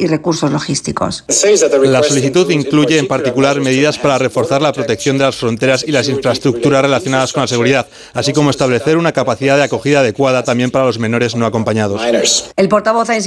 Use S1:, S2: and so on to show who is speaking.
S1: y recursos logísticos.
S2: La solicitud incluye en particular medidas para reforzar la protección de las fronteras y las infraestructuras relacionadas con la seguridad, así como establecer una capacidad de acogida adecuada también para los menores no acompañados.
S1: El portavoz ha